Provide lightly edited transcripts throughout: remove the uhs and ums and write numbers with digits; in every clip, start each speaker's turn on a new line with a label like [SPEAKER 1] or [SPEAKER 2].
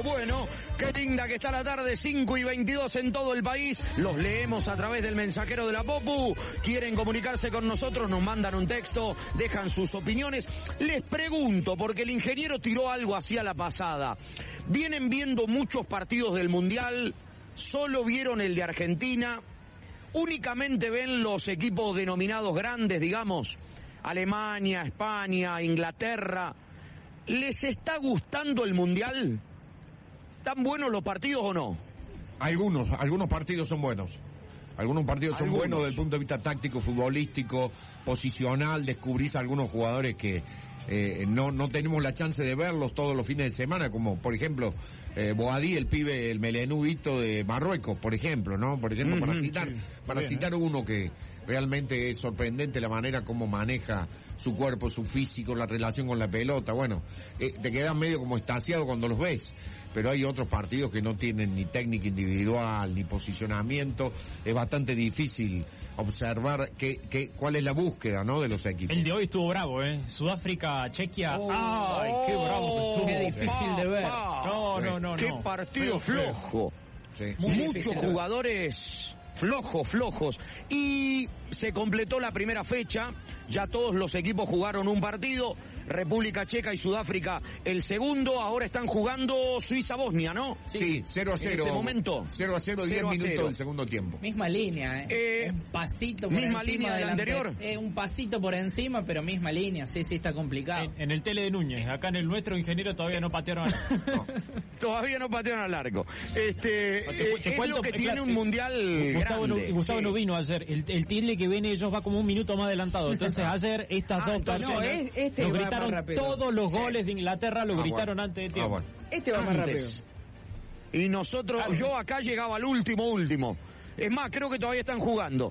[SPEAKER 1] Bueno, qué linda que está la tarde, 5:22 en todo el país. Los leemos a través del mensajero de la Popu. Quieren comunicarse con nosotros, nos mandan un texto, dejan sus opiniones. Les pregunto, porque el ingeniero tiró algo así a la pasada. ¿Vienen viendo muchos partidos del Mundial? ¿Solo vieron el de Argentina? ¿Únicamente ven los equipos denominados grandes, digamos? Alemania, España, Inglaterra. ¿Les está gustando el Mundial? ¿Están buenos los partidos o no?
[SPEAKER 2] Algunos partidos son buenos. Algunos partidos son buenos desde el punto de vista táctico, futbolístico, posicional. Descubrís algunos jugadores que no tenemos la chance de verlos todos los fines de semana, como por ejemplo Boadí, el pibe, el melenubito de Marruecos, por ejemplo, ¿no? Por ejemplo, para citar uno que realmente es sorprendente la manera como maneja su cuerpo, su físico, la relación con la pelota. Bueno, te quedas medio como extasiado cuando los ves, pero hay otros partidos que no tienen ni técnica individual, ni posicionamiento. Es bastante difícil observar cuál es la búsqueda, ¿no?, de los equipos.
[SPEAKER 3] El de hoy estuvo bravo, Sudáfrica, Chequia. ¡Ay, qué bravo que estuvo!
[SPEAKER 4] Qué difícil de ver.
[SPEAKER 3] No.
[SPEAKER 1] Qué partido flojo.
[SPEAKER 2] Sí.
[SPEAKER 1] Muchos jugadores flojos. Y se completó la primera fecha. Ya todos los equipos jugaron un partido. República Checa y Sudáfrica el segundo. Ahora están jugando Suiza-Bosnia, ¿no?
[SPEAKER 2] Sí, 0-0.
[SPEAKER 1] En este momento.
[SPEAKER 2] 0-0, 10 minutos del segundo tiempo.
[SPEAKER 4] Misma línea, un pasito por
[SPEAKER 1] misma
[SPEAKER 4] encima
[SPEAKER 1] línea del anterior.
[SPEAKER 4] Un pasito por encima, pero misma línea. Sí, está complicado.
[SPEAKER 3] En el tele de Núñez, acá en el nuestro, ingeniero, todavía no patearon.
[SPEAKER 1] Todavía no patearon al arco. Es lo que tiene un mundial grande.
[SPEAKER 3] Gustavo no vino ayer. El tele que viene ellos va como un minuto más adelantado. Entonces ayer estas dos personas lo gritaron todos los goles de Inglaterra, lo gritaron antes de tiempo.
[SPEAKER 4] Bueno. Este va más rápido.
[SPEAKER 1] Y nosotros, yo acá llegaba al último. Es más, creo que todavía están jugando.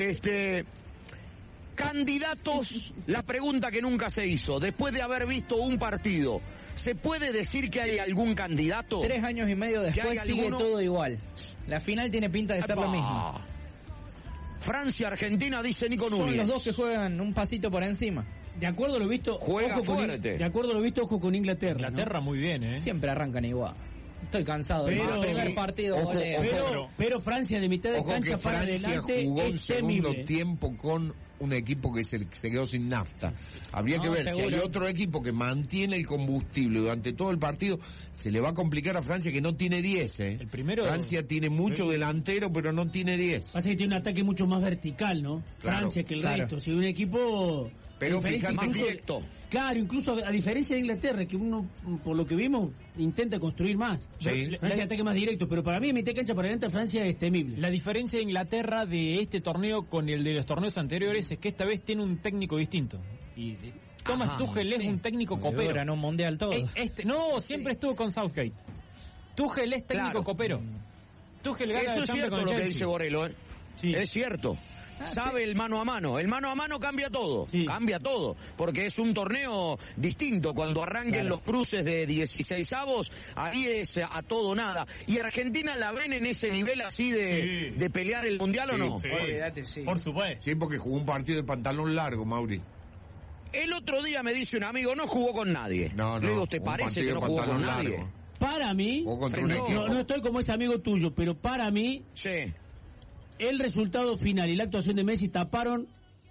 [SPEAKER 1] Candidatos, la pregunta que nunca se hizo, después de haber visto un partido, ¿se puede decir que hay algún candidato?
[SPEAKER 4] 3 años y medio después sigue todo igual. La final tiene pinta de ser lo mismo.
[SPEAKER 1] Francia-Argentina, dice Nico Núñez.
[SPEAKER 4] Son los dos que juegan un pasito por encima.
[SPEAKER 5] De acuerdo a lo visto, ojo con Inglaterra.
[SPEAKER 3] Inglaterra, ¿no? Muy bien,
[SPEAKER 4] Siempre arrancan igual. Estoy cansado del primer partido.
[SPEAKER 5] Pero Francia de mitad de cancha para adelante
[SPEAKER 2] jugó un
[SPEAKER 5] es
[SPEAKER 2] segundo
[SPEAKER 5] temible.
[SPEAKER 2] tiempo con un equipo que se quedó sin nafta. Habría que ver seguro. Si hay otro equipo que mantiene el combustible durante todo el partido, se le va a complicar a Francia, que no tiene 10.
[SPEAKER 3] El primero,
[SPEAKER 2] Francia tiene mucho delantero, pero no tiene 10.
[SPEAKER 5] Pasa que tiene un ataque mucho más vertical, ¿no?
[SPEAKER 2] Claro,
[SPEAKER 5] Francia que el resto. Si un equipo...
[SPEAKER 2] Pero fíjate,
[SPEAKER 1] más directo.
[SPEAKER 5] Claro, incluso a diferencia de Inglaterra, que uno, por lo que vimos, intenta construir más.
[SPEAKER 2] Sí.
[SPEAKER 5] Francia ataque más directo, pero para mí en mitad de cancha para adelante Francia es temible.
[SPEAKER 3] La diferencia de Inglaterra de este torneo con el de los torneos anteriores es que esta vez tiene un técnico distinto. Y Thomas Tuchel es un técnico copero.
[SPEAKER 4] Ganó un mundial todo.
[SPEAKER 3] Siempre estuvo con Southgate. Tuchel es técnico copero. Tuchel gana
[SPEAKER 1] Eso
[SPEAKER 3] el
[SPEAKER 1] es
[SPEAKER 3] Champions
[SPEAKER 1] cierto
[SPEAKER 3] con
[SPEAKER 1] lo que
[SPEAKER 3] Chelsea.
[SPEAKER 1] dice Borrello,
[SPEAKER 5] Sí.
[SPEAKER 1] Es cierto. Sabe el mano a mano. El mano a mano cambia todo.
[SPEAKER 5] Sí.
[SPEAKER 1] Cambia todo. Porque es un torneo distinto. Cuando arranquen los cruces de 16avos, ahí es a todo o nada. ¿Y Argentina la ven en ese nivel así de pelear el mundial o no?
[SPEAKER 3] Sí.
[SPEAKER 4] Olvídate, sí.
[SPEAKER 3] Por supuesto.
[SPEAKER 2] Sí, porque jugó un partido de pantalón largo, Mauri.
[SPEAKER 1] El otro día me dice un amigo, no jugó con nadie.
[SPEAKER 2] No.
[SPEAKER 1] Le digo, ¿te
[SPEAKER 2] un
[SPEAKER 1] parece que
[SPEAKER 2] partido
[SPEAKER 1] no
[SPEAKER 2] de
[SPEAKER 1] jugó con
[SPEAKER 2] pantalón
[SPEAKER 1] nadie?
[SPEAKER 2] largo.
[SPEAKER 5] Para mí,
[SPEAKER 2] Jugó contra un equipo.
[SPEAKER 5] no estoy como ese amigo tuyo, pero para mí,
[SPEAKER 1] Sí.
[SPEAKER 5] el resultado final y la actuación de Messi taparon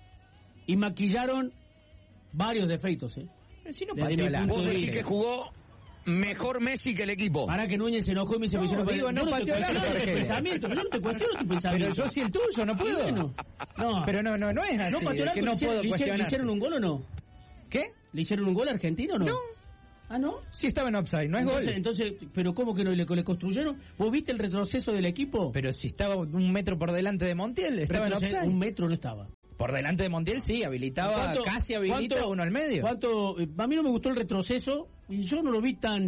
[SPEAKER 5] y maquillaron varios defectos,
[SPEAKER 4] Si no
[SPEAKER 5] Desde
[SPEAKER 4] pateó
[SPEAKER 5] mi
[SPEAKER 4] la...
[SPEAKER 5] punto
[SPEAKER 1] Vos
[SPEAKER 5] de
[SPEAKER 1] decís
[SPEAKER 5] vista.
[SPEAKER 1] que jugó mejor Messi que el equipo.
[SPEAKER 5] Para que Núñez se enojó y me dice,
[SPEAKER 4] No,
[SPEAKER 5] yo
[SPEAKER 4] digo, no pateó la
[SPEAKER 5] cuestiono tu
[SPEAKER 4] tarjeta.
[SPEAKER 5] pensamiento, yo no te cuestiono tu pensamiento.
[SPEAKER 4] Pero yo sí el tuyo, no puedo.
[SPEAKER 5] Bueno, no.
[SPEAKER 4] Pero no es así.
[SPEAKER 5] ¿No pateó la
[SPEAKER 4] que no puedo
[SPEAKER 5] ¿Le
[SPEAKER 4] cuestionar.
[SPEAKER 5] hicieron un gol o no?
[SPEAKER 4] ¿Qué?
[SPEAKER 5] ¿Le hicieron un gol a Argentina o no?
[SPEAKER 4] No.
[SPEAKER 5] ¿Ah, no?
[SPEAKER 4] Sí estaba en offside, no es gol.
[SPEAKER 5] Entonces, ¿pero cómo que no le construyeron? ¿Vos viste el retroceso del equipo?
[SPEAKER 4] Pero si estaba 1 metro por delante de Montiel, estaba en
[SPEAKER 5] Entonces,
[SPEAKER 4] offside.
[SPEAKER 5] 1 metro no estaba.
[SPEAKER 4] Por delante de Montiel sí, habilitaba, casi habilita uno al medio.
[SPEAKER 5] A mí no me gustó el retroceso y yo no lo vi tan.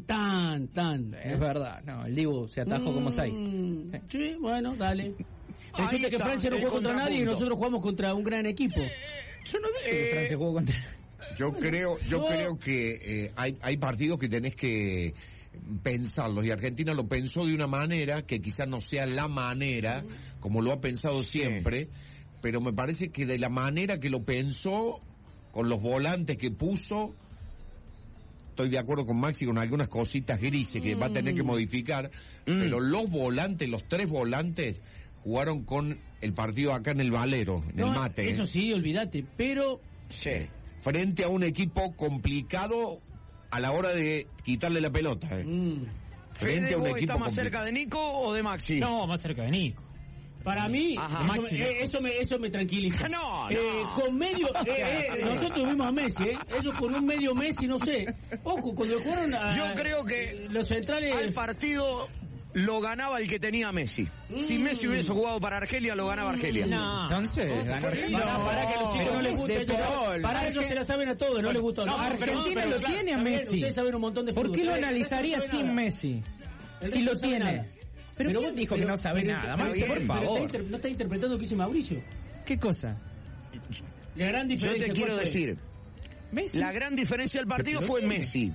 [SPEAKER 4] Es verdad, no, el Dibu se atajó como 6.
[SPEAKER 5] Sí, bueno, dale.
[SPEAKER 1] Ahí
[SPEAKER 5] Resulta que
[SPEAKER 1] está,
[SPEAKER 5] Francia no
[SPEAKER 1] el
[SPEAKER 5] jugó contra nadie y
[SPEAKER 1] contrapunto.
[SPEAKER 5] nosotros jugamos contra un gran equipo.
[SPEAKER 4] Yo no dije que Francia jugó contra...
[SPEAKER 2] Yo creo que hay partidos que tenés que pensarlos, y Argentina lo pensó de una manera que quizás no sea la manera como lo ha pensado siempre, pero me parece que de la manera que lo pensó, con los volantes que puso, estoy de acuerdo con Maxi con algunas cositas grises que va a tener que modificar, pero los volantes, los 3 volantes, jugaron con el partido acá en el Valero, en el Mate.
[SPEAKER 5] Eso sí, olvídate, pero...
[SPEAKER 2] Sí. Frente a un equipo complicado a la hora de quitarle la pelota.
[SPEAKER 1] Frente a un equipo ¿está más cerca de Nico o de Maxi?
[SPEAKER 3] No, más cerca de Nico.
[SPEAKER 5] Para mí, eso me tranquiliza. Con medio, nosotros vimos a Messi, ellos con un medio Messi, no sé. Ojo, cuando jugaron
[SPEAKER 1] yo creo que
[SPEAKER 5] los centrales...
[SPEAKER 1] al partido lo ganaba el que tenía Messi. Si Messi hubiese jugado para Argelia, lo ganaba Argelia.
[SPEAKER 4] No. Entonces, ganó Argelia.
[SPEAKER 5] Para que los chicos no les guste. Para ellos se la saben a todos, no les gusta.
[SPEAKER 4] Argentina lo tiene a Messi.
[SPEAKER 5] Ustedes saben un montón de fútbol.
[SPEAKER 4] ¿Por qué lo analizaría sin Messi? Si lo tiene. Pero ¿quién dijo que no sabe nada? Maxi, por favor.
[SPEAKER 5] ¿No está interpretando lo que dice Mauricio?
[SPEAKER 4] ¿Qué cosa?
[SPEAKER 5] La gran diferencia.
[SPEAKER 1] Yo te quiero decir,
[SPEAKER 4] Messi.
[SPEAKER 1] La gran diferencia del partido fue Messi.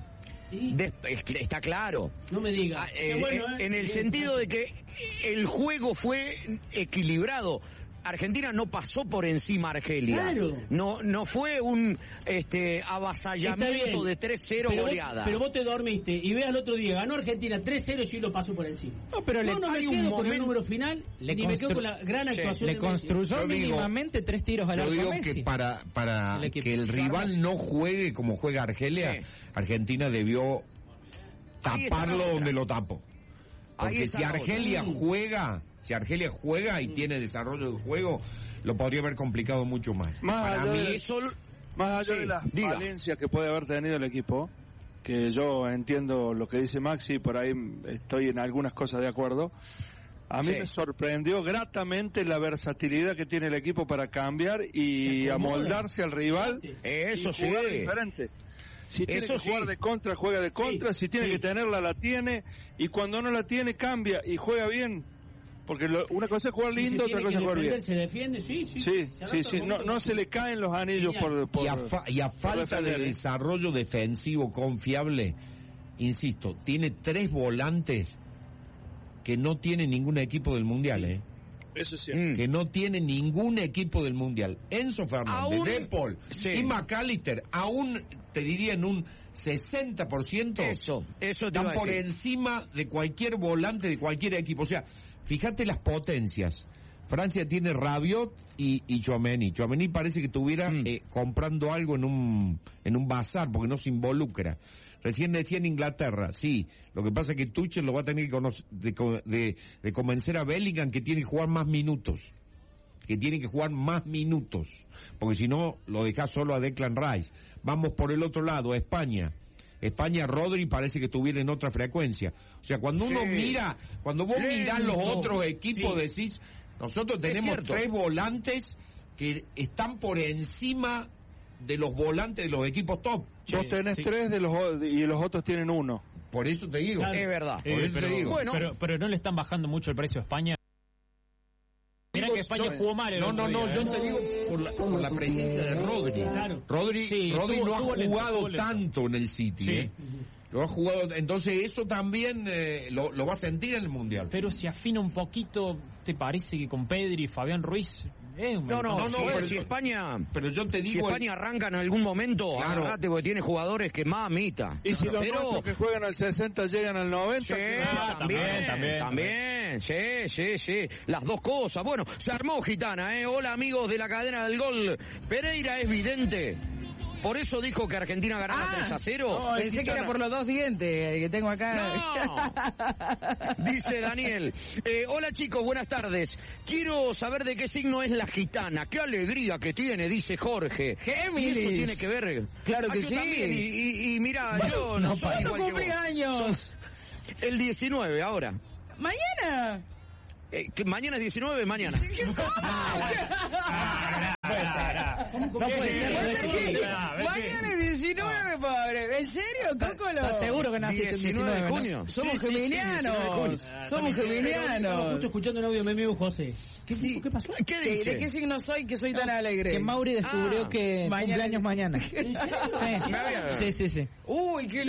[SPEAKER 1] Está claro.
[SPEAKER 5] No me digas.
[SPEAKER 1] En el sentido de que el juego fue equilibrado. Argentina no pasó por encima a Argelia.
[SPEAKER 5] Claro.
[SPEAKER 1] No fue un avasallamiento de 3-0 goleada.
[SPEAKER 5] Pero vos te dormiste y veas el otro día, ganó Argentina 3-0 y sí lo pasó por encima. No, pero no me quedo con el número final, ni me quedo con la gran actuación de Messi.
[SPEAKER 4] Le construyó mínimamente 3 tiros al arco.
[SPEAKER 2] Yo digo que para que el rival no juegue como juega Argelia, Argentina debió taparlo donde lo tapó. Porque si Argelia juega y tiene desarrollo de juego, lo podría haber complicado mucho más.
[SPEAKER 6] Más allá de las falencias que puede haber tenido el equipo, que yo entiendo lo que dice Maxi, por ahí estoy en algunas cosas de acuerdo. A mí me sorprendió gratamente la versatilidad que tiene el equipo para cambiar y amoldarse al rival.
[SPEAKER 1] Eso
[SPEAKER 6] y jugar diferente. Si tiene que jugar de contra, juega de contra. Si tiene que tenerla, la tiene. Y cuando no la tiene, cambia y juega bien. Porque una cosa es jugar lindo, otra cosa es jugar bien.
[SPEAKER 5] Se defiende, sí.
[SPEAKER 6] No se le caen los anillos
[SPEAKER 2] y a falta de desarrollo defensivo confiable, insisto, tiene 3 volantes que no tiene ningún equipo del Mundial,
[SPEAKER 6] Eso sí.
[SPEAKER 2] Que no tiene ningún equipo del Mundial. Enzo Fernández, De Paul y McAllister, aún te diría en un 60%,
[SPEAKER 1] eso
[SPEAKER 2] están por encima de cualquier volante de cualquier equipo. O sea, fíjate las potencias. Francia tiene Rabiot y Tchouaméni. Tchouaméni parece que estuviera comprando algo en un bazar porque no se involucra. Recién decía en Inglaterra, sí, lo que pasa es que Tuchel lo va a tener que de convencer a Bellingham que tiene que jugar más minutos. Porque si no, lo deja solo a Declan Rice. Vamos por el otro lado, a España. Rodri parece que estuviera en otra frecuencia. O sea, cuando uno mira, cuando vos mirás los otros equipos, decís, nosotros tenemos 3 volantes que están por encima de los volantes de los equipos top.
[SPEAKER 6] Vos tenés 3 y los otros tienen 1.
[SPEAKER 2] Por eso te digo.
[SPEAKER 1] Claro. Es verdad.
[SPEAKER 2] Por eso te digo.
[SPEAKER 3] Bueno, pero no le están bajando mucho el precio a España. Mirá que España jugó mal el otro día.
[SPEAKER 2] Yo te digo por la presencia de Rodri. Claro. Rodri no ha jugado tanto en el City. Lo ha jugado, entonces eso también lo va a sentir en el Mundial.
[SPEAKER 3] Pero si afina un poquito, ¿te parece que con Pedri y Fabián Ruiz?
[SPEAKER 1] Si España,
[SPEAKER 2] pero yo te digo,
[SPEAKER 1] si España arranca en algún momento, agarrate porque tiene jugadores que mamita.
[SPEAKER 6] Y si los nuestros que juegan al 60 llegan al 90,
[SPEAKER 1] también, sí, las dos cosas. Bueno, se armó Gitana, Hola amigos de la cadena del gol. Pereira es vidente. Por eso dijo que Argentina ganaba 3-0.
[SPEAKER 4] No, pensé que era por los 2 dientes que tengo acá.
[SPEAKER 1] No. Dice Daniel. Hola chicos, buenas tardes. Quiero saber de qué signo es la gitana. Qué alegría que tiene, dice Jorge.
[SPEAKER 4] Géminis.
[SPEAKER 1] ¿Y eso tiene que ver?
[SPEAKER 4] Claro que sí.
[SPEAKER 1] También. Y mira, yo no soy igual que vos.
[SPEAKER 4] Años.
[SPEAKER 1] El 19 ahora.
[SPEAKER 4] ¿Mañana?
[SPEAKER 1] Mañana es 19, mañana.
[SPEAKER 4] ¿Cómo puede ser? Mañana es 19, pobre. ¿En serio, Cócolo?
[SPEAKER 3] ¿Estás seguro que naciste el
[SPEAKER 1] 19 de junio?
[SPEAKER 4] ¿No? Somos geminianos. Somos geminianos.
[SPEAKER 5] Justo escuchando un audio de mi amigo José. ¿Qué pasó?
[SPEAKER 1] ¿Qué dice?
[SPEAKER 4] ¿De qué signo soy que soy tan alegre?
[SPEAKER 3] Que Mauri descubrió que cumpleaños mañana. Sí.
[SPEAKER 4] Uy, qué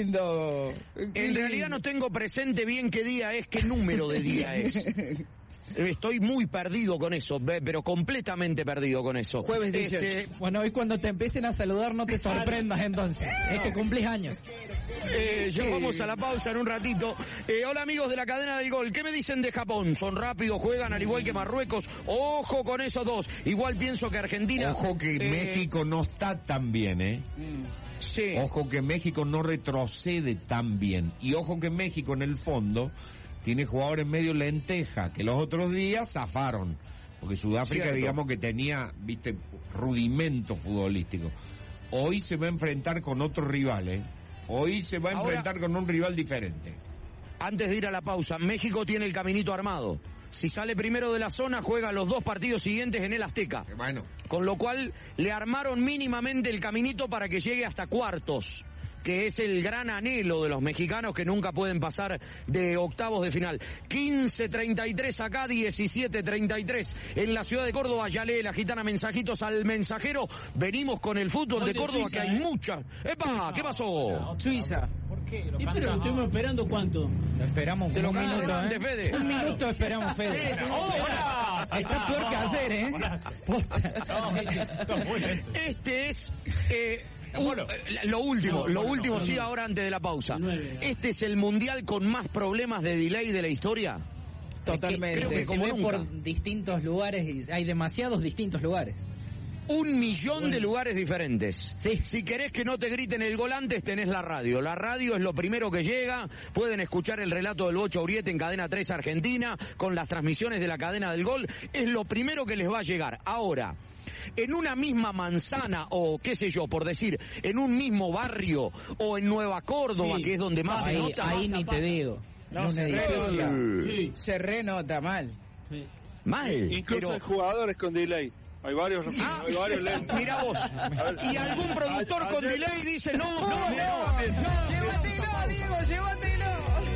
[SPEAKER 4] lindo.
[SPEAKER 1] En realidad no tengo presente bien qué día es, qué número de día es. Estoy muy perdido con eso, pero completamente perdido con eso.
[SPEAKER 4] Jueves 18.
[SPEAKER 3] Bueno, hoy cuando te empiecen a saludar no te sorprendas entonces. Es que cumplís años.
[SPEAKER 1] Ya vamos a la pausa en un ratito. Hola amigos de la cadena del gol, ¿qué me dicen de Japón? Son rápidos, juegan al igual que Marruecos. Ojo con esos dos. Igual pienso que Argentina...
[SPEAKER 2] Ojo que México no está tan bien,
[SPEAKER 1] Sí.
[SPEAKER 2] Ojo que México no retrocede tan bien. Y ojo que México en el fondo tiene jugadores medio lenteja, que los otros días zafaron. Porque Sudáfrica, digamos que tenía, rudimento futbolístico. Hoy se va a enfrentar con otro rival, Hoy se va a enfrentar con un rival diferente.
[SPEAKER 1] Antes de ir a la pausa, México tiene el caminito armado. Si sale primero de la zona, juega los 2 partidos siguientes en el Azteca.
[SPEAKER 2] Bueno.
[SPEAKER 1] Con lo cual, le armaron mínimamente el caminito para que llegue hasta cuartos, que es el gran anhelo de los mexicanos que nunca pueden pasar de octavos de final. 15:33 acá, 17:33 en la ciudad de Córdoba. Ya lee la gitana mensajitos al mensajero. Venimos con el fútbol de Córdoba, Suiza, que hay mucha. ¡Epa! ¿Qué pasó?
[SPEAKER 4] Suiza.
[SPEAKER 5] ¿Por qué? Pero lo estuvimos esperando ¿cuánto?
[SPEAKER 3] Esperamos
[SPEAKER 1] un
[SPEAKER 3] minuto,
[SPEAKER 1] antes, Fede.
[SPEAKER 3] Un minuto esperamos, Fede. Está peor que hacer,
[SPEAKER 1] Este es... lo último, sí, ahora antes de la pausa. Este es el mundial con más problemas de delay de la historia.
[SPEAKER 4] Totalmente.
[SPEAKER 3] Creo que se ve por distintos lugares y hay demasiados distintos lugares.
[SPEAKER 1] 1 millón de lugares diferentes.
[SPEAKER 3] Sí.
[SPEAKER 1] Si querés que no te griten el gol antes, tenés la radio. La radio es lo primero que llega. Pueden escuchar el relato del Bocha Uriete en Cadena 3 Argentina, con las transmisiones de la cadena del gol. Es lo primero que les va a llegar. Ahora, en una misma manzana, o qué sé yo, por decir, en un mismo barrio, o en Nueva Córdoba, que es donde más se nota.
[SPEAKER 3] Ahí ni te digo.
[SPEAKER 4] No, se renota mal.
[SPEAKER 1] Sí. Mal.
[SPEAKER 6] Incluso hay jugadores con delay. Hay varios lentos.
[SPEAKER 1] Mira vos. Y algún productor con delay dice, no.
[SPEAKER 4] Llévatelo, Diego, llévatelo.